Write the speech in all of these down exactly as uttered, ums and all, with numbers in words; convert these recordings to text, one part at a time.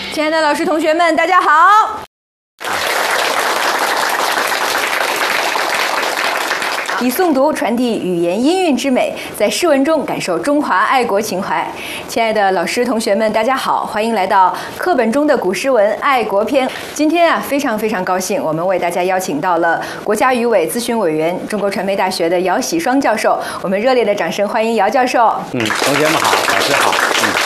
亲爱的老师、同学们，大家好！以诵读传递语言音韵之美，在诗文中感受中华爱国情怀。亲爱的老师、同学们，大家好，欢迎来到课本中的古诗文爱国篇。今天啊，非常非常高兴，我们为大家邀请到了国家语委咨询委员、中国传媒大学的姚喜双教授。我们热烈的掌声欢迎姚教授。 嗯，同学们好，老师好。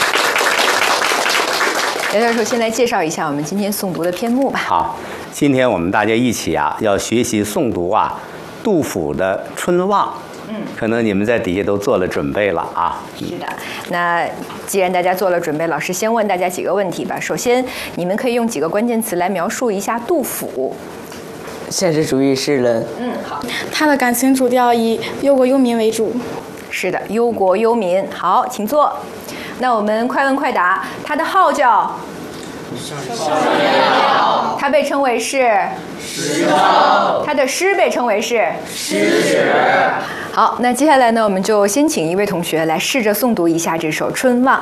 嗯，姚教授，先来介绍一下我们今天诵读的篇目吧。 好，今天我们大家一起啊，要学习诵读啊。杜甫的《春望》，嗯，可能你们在底下都做了准备了啊。 是的，那既然大家做了准备，老师先问大家几个问题吧。首先，你们可以用几个关键词来描述一下杜甫。 现实主义诗人。 嗯，好。 他的感情主调以忧国忧民为主。 是的，忧国忧民。好，请坐。那我们快问快答。他的号叫？他被称为是诗圣， 他的诗被称为是诗史。 好，那接下来呢，我们就先请一位同学来试着诵读一下这首《春望》。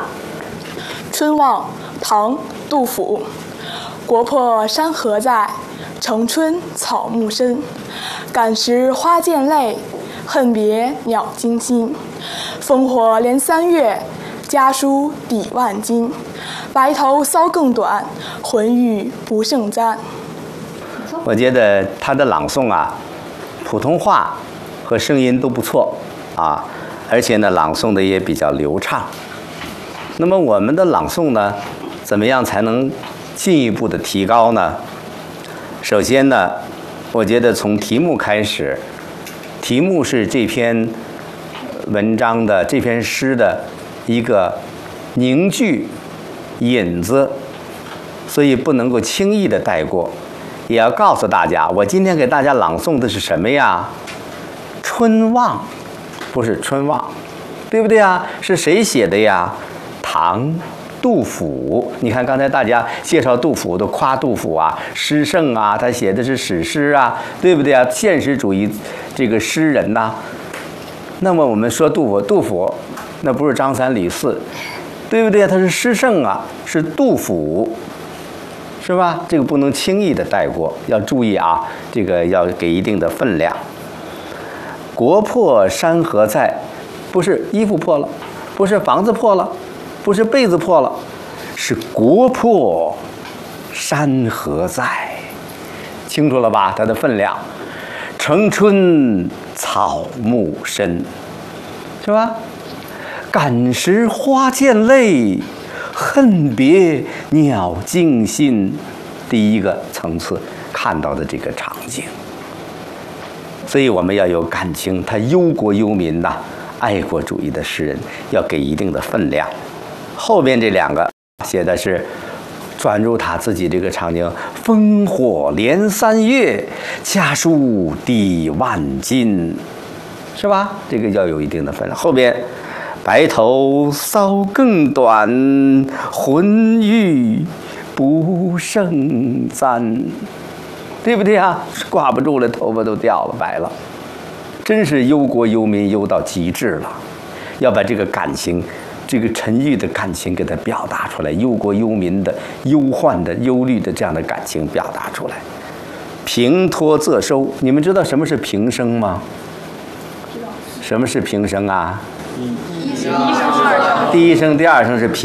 《春望》唐·杜甫。国破山河在，城春草木深。感时花溅泪，恨别鸟惊心。烽火连三月，家书抵万金。白头搔更短，浑欲不胜簪。 我觉得他的朗诵啊，普通话和声音都不错啊，而且呢，朗诵的也比较流畅。那么我们的朗诵呢，怎么样才能进一步的提高呢？首先呢，我觉得从题目开始，题目是这篇文章的这篇诗的一个凝聚引子，所以不能够轻易的带过，也要告诉大家，我今天给大家朗诵的是什么呀？春望，不是春望，对不对啊？是谁写的呀？唐杜甫。你看刚才大家介绍杜甫都夸杜甫啊，诗圣啊，他写的是史诗啊，对不对啊？现实主义这个诗人呐、啊。那么我们说杜甫，杜甫那不是张三李四，对不对？他是诗圣啊，是杜甫，是吧？这个不能轻易的带过，要注意啊，这个要给一定的分量。国破山河在，不是衣服破了，不是房子破了，不是被子破了，是国破山河在，清楚了吧？它的分量。城春草木深，是吧？感时花溅泪，恨别鸟惊心。第一个层次看到的这个场景，所以我们要有感情，他忧国忧民呐、啊，爱国主义的诗人要给一定的分量。后边这两个写的是转入他自己这个场景，烽火连三月，家书抵万金，是吧？这个要有一定的分量。后边白头搔更短，浑欲不胜簪，对不对啊？挂不住了，头发都掉了，白了，真是忧国忧民忧到极致了。要把这个感情，这个沉郁的感情给它表达出来，忧国忧民的忧患的忧虑的这样的感情表达出来。平托仄收，你们知道什么是平声吗？什么是平声啊？第一声、第二声是平。